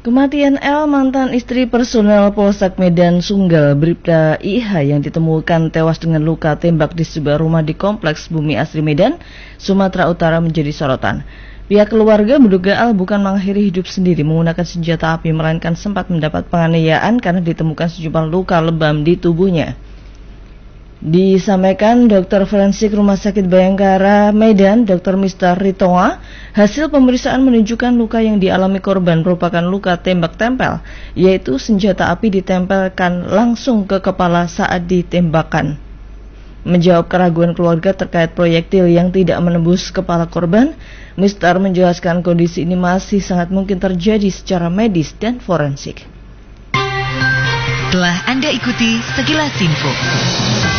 Kematian L, mantan istri personel Polsek Medan Sunggal, Bribda IH yang ditemukan tewas dengan luka tembak di sebuah rumah di Kompleks Bumi Asri Medan, Sumatera Utara menjadi sorotan. Pihak keluarga menduga L bukan mengakhiri hidup sendiri menggunakan senjata api, melainkan sempat mendapat penganiayaan karena ditemukan sejumlah luka lebam di tubuhnya. Disampaikan Dr. Forensik Rumah Sakit Bayangkara Medan, Dr. Mister Ritonga, hasil pemeriksaan menunjukkan luka yang dialami korban merupakan luka tembak tempel, yaitu senjata api ditempelkan langsung ke kepala saat ditembakkan. Menjawab keraguan keluarga terkait proyektil yang tidak menembus kepala korban, Mister menjelaskan kondisi ini masih sangat mungkin terjadi secara medis dan forensik. Telah Anda ikuti sekilas info.